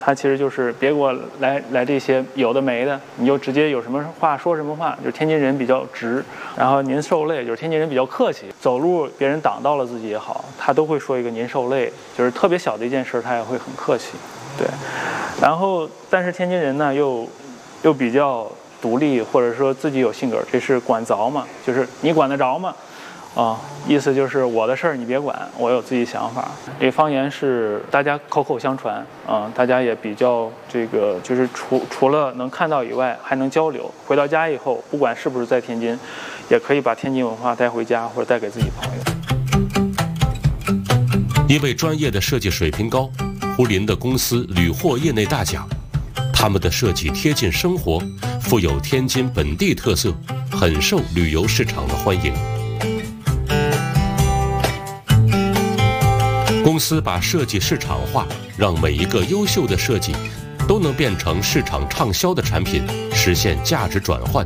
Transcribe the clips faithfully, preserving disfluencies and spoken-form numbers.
它其实就是别给我来来这些有的没的，你就直接有什么话说什么话。就是天津人比较直，然后您受累，就是天津人比较客气。走路别人挡到了自己也好，他都会说一个您受累，就是特别小的一件事，他也会很客气。对，然后但是天津人呢又又比较独立，或者说自己有性格，这是管着嘛，就是你管得着吗？啊，意思就是我的事儿你别管，我有自己想法。这方言是大家口口相传啊，大家也比较这个，就是除除了能看到以外，还能交流。回到家以后，不管是不是在天津，也可以把天津文化带回家，或者带给自己朋友。 因为专业的设计水平高，胡林的公司屡获业内大奖。他们的设计贴近生活，富有天津本地特色，很受旅游市场的欢迎。公司把设计市场化，让每一个优秀的设计都能变成市场畅销的产品，实现价值转换。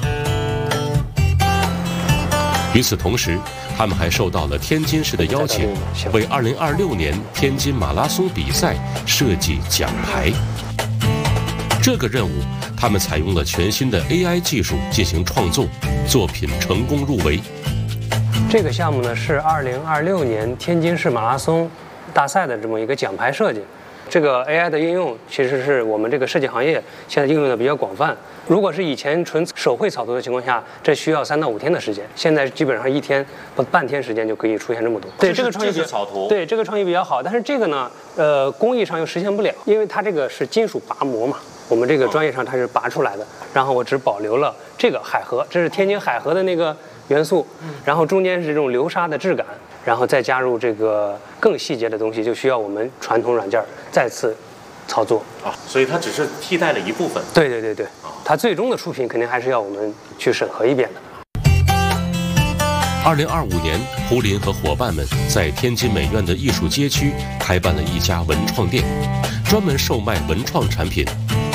与此同时，他们还受到了天津市的邀请，为二零二六年天津马拉松比赛设计奖牌。这个任务，他们采用了全新的 A I 技术进行创作，作品成功入围。 这个项目呢是二零二六年天津市马拉松大赛的这么一个奖牌设计。这个 A I 的应用其实是我们这个设计行业现在应用的比较广泛。如果是以前纯手绘草图的情况下，这需要三到五天的时间，现在基本上一天不半天时间就可以出现这么多。对，这个创意这是草图。 对，这个创意比较好，但是这个呢，呃，工艺上又实现不了，因为它这个是金属拔模嘛。我们这个专业上它是拔出来的，然后我只保留了这个海河，这是天津海河的那个元素，然后中间是这种流沙的质感，然后再加入这个更细节的东西，就需要我们传统软件再次操作啊，所以它只是替代了一部分。 对对对对，它最终的出品肯定还是要我们去审核一遍的。 二零二五年，胡林和伙伴们在天津美院的艺术街区开办了一家文创店，专门售卖文创产品。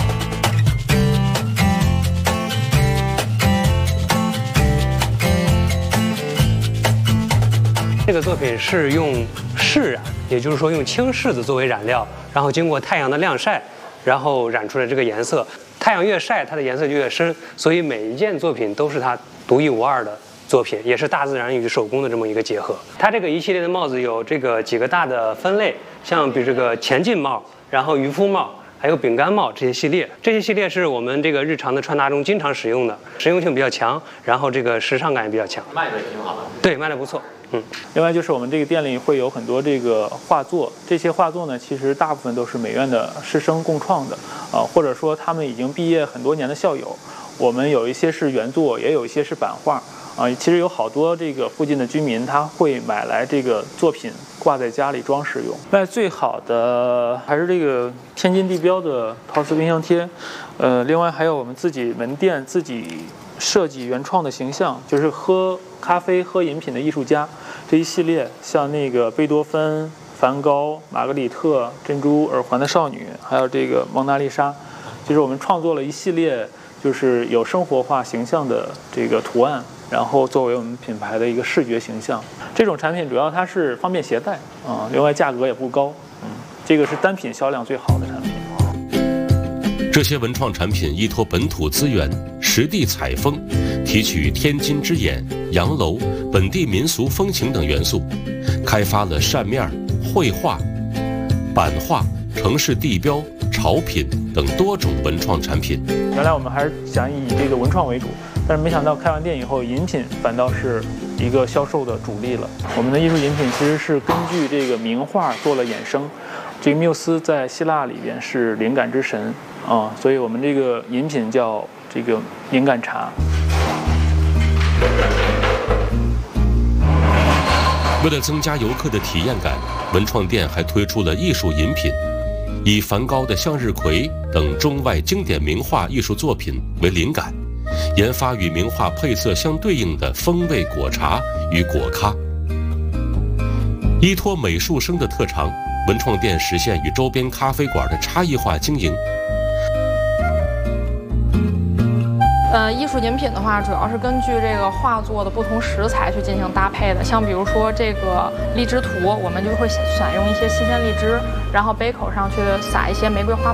这个作品是用释染，也就是说用青柿子作为染料，然后经过太阳的晾晒，然后染出来这个颜色。太阳越晒，它的颜色就越深，所以每一件作品都是它独一无二的作品，也是大自然与手工的这么一个结合。它这个一系列的帽子有这个几个大的分类，像比如这个前进帽，然后渔夫帽，还有饼干帽这些系列。这些系列是我们这个日常的穿搭中经常使用的，实用性比较强，然后这个时尚感也比较强， 卖的也挺好的。 对，卖的不错。嗯， 另外就是我们这个店里会有很多这个画作，这些画作呢，其实大部分都是美院的师生共创的，啊、呃，或者说他们已经毕业很多年的校友。我们有一些是原作，也有一些是版画，啊、呃，其实有好多这个附近的居民他会买来这个作品挂在家里装饰用。卖最好的还是这个天津地标的陶瓷冰箱贴，呃，另外还有我们自己门店自己设计原创的形象，就是喝咖啡喝饮品的艺术家这一系列，像那个贝多芬、梵高、玛格丽特、珍珠耳环的少女，还有这个蒙娜丽莎，就是我们创作了一系列就是有生活化形象的这个图案，然后作为我们品牌的一个视觉形象。这种产品主要它是方便携带啊、嗯，另外价格也不高，嗯，这个是单品销量最好的产品。 这些文创产品依托本土资源，实地采风，提取天津之眼、洋楼、本地民俗风情等元素，开发了扇面、绘画、版画、城市地标、潮品等多种文创产品。 原来我们还是想以这个文创为主，但是没想到开完店以后，饮品反倒是一个销售的主力了。我们的艺术饮品其实是根据这个名画做了衍生。这个缪斯在希腊里边是灵感之神啊、嗯，所以我们这个饮品叫这个灵感茶。 为了增加游客的体验感，文创店还推出了艺术饮品，以梵高的向日葵等中外经典名画艺术作品为灵感，研发与名画配色相对应的风味果茶与果咖。依托美术生的特长，文创店实现与周边咖啡馆的差异化经营。 呃，艺术饮品的话，主要是根据这个画作的不同食材去进行搭配的。像比如说这个荔枝图，我们就会选用一些新鲜荔枝，然后杯口上去撒一些玫瑰花